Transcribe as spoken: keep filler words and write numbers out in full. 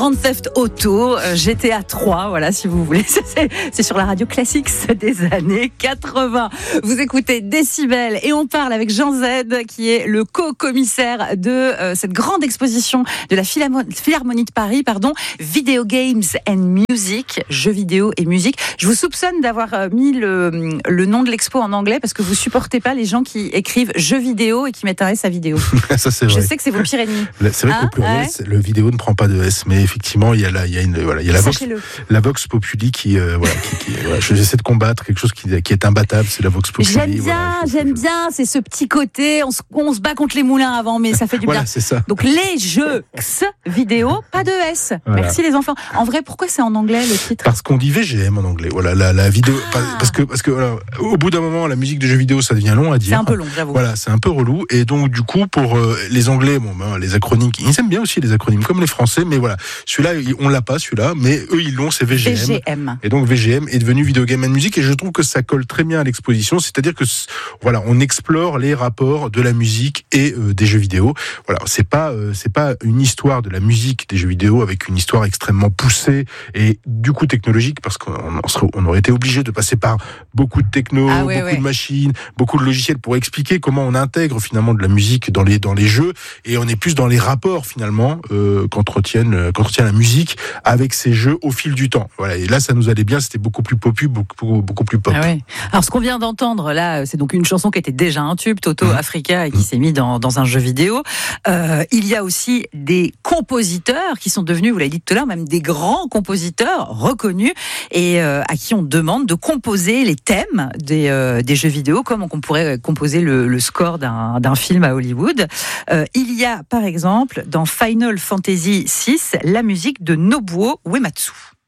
Grand Theft Auto, euh, G T A trois, voilà, si vous voulez. C'est, c'est sur la radio classique des années quatre-vingts. Vous écoutez Décibel et on parle avec Jean Z, qui est le co-commissaire de euh, cette grande exposition de la Philharmo- Philharmonie de Paris, pardon, Video Games and Music, jeux vidéo et musique. Je vous soupçonne d'avoir euh, mis le, le nom de l'expo en anglais parce que vous supportez pas les gens qui écrivent jeux vidéo et qui mettent un S à vidéo. Ça, c'est vrai. Je sais que c'est vos pires ennemis. C'est vrai hein, qu'au pluriel, ouais. le vidéo ne prend pas de S, mais effectivement, il y a la, il y a une, voilà, il y a la vox, la vox populi qui, euh, voilà, qui, qui voilà, j'essaie de combattre quelque chose qui, qui est imbattable, c'est la vox populi. J'aime bien, voilà, j'aime je... bien, c'est ce petit côté, on se, on se bat contre les moulins avant, mais ça fait du voilà, bien. C'est ça. Donc les jeux X vidéo, pas de S. Voilà. Merci les enfants. En vrai, pourquoi c'est en anglais le titre ? Parce qu'on dit V G M en anglais. Voilà, la, la vidéo, ah. parce que, parce que, voilà, au bout d'un moment, la musique de jeux vidéo, ça devient long à dire. C'est un peu long, j'avoue. Voilà, c'est un peu relou. Et donc, du coup, pour euh, les Anglais, bon, ben, les acronymes, ils aiment bien aussi les acronymes, comme les Français, mais voilà, celui-là, on l'a pas, celui-là, mais eux, ils l'ont, c'est V G M. V G M. Et donc, V G M est devenu Video Game and Music, et je trouve que ça colle très bien à l'exposition, c'est-à-dire que, voilà, on explore les rapports de la musique et euh, des jeux vidéo. Voilà, c'est pas, euh, c'est pas une histoire de la musique des jeux vidéo avec une histoire extrêmement poussée et du coup technologique, parce qu'on serait, on aurait été obligé de passer par beaucoup de techno, ah ouais, beaucoup ouais. de machines, beaucoup de logiciels pour expliquer comment on intègre finalement de la musique dans les dans les jeux, et on est plus dans les rapports finalement euh, qu'entretiennent euh, qu'entretient la musique avec ces jeux au fil du temps. Voilà, et là ça nous allait bien, c'était beaucoup plus popu, beaucoup beaucoup plus pop. Ah ouais. Alors ce qu'on vient d'entendre là, c'est donc une chanson qui était déjà un tube, Toto mmh. Africa, et qui mmh. s'est mis dans dans un jeu vidéo. Euh, il y a aussi des compositeurs qui sont devenus, vous l'avez dit tout à l'heure, même des grands compositeurs reconnus et euh, à qui on demande de composer les thèmes des, euh, des jeux vidéo, comme on pourrait composer le, le score d'un, d'un film à Hollywood. Euh, il y a par exemple dans Final Fantasy six la musique de Nobuo Uematsu.